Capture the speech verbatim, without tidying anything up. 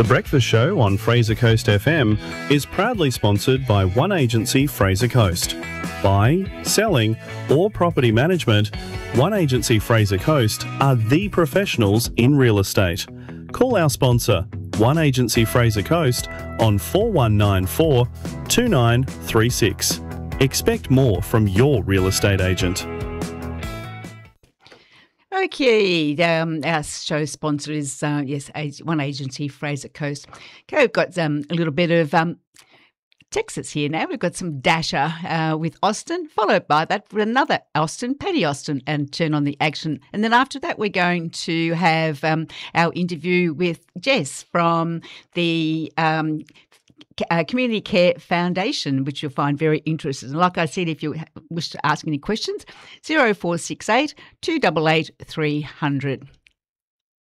The Breakfast Show on Fraser Coast F M is proudly sponsored by One Agency Fraser Coast. Buying, selling or property management, One Agency Fraser Coast are the professionals in real estate. Call our sponsor, One Agency Fraser Coast, on four one nine four, two nine three six. Expect more from your real estate agent. Okay, um, our show sponsor is, uh, yes, One Agency Fraser Coast. Okay, we've got um, a little bit of um, Texas here now. We've got some Dasher uh, with Austin, followed by that with another Austin, Paddy Austin, and Turn on the Action. And then after that, we're going to have um, our interview with Jess from the um, Uh, Community Care Foundation, which you'll find very interesting. And like I said, if you wish to ask any questions, zero four six eight, two eight eight, three hundred.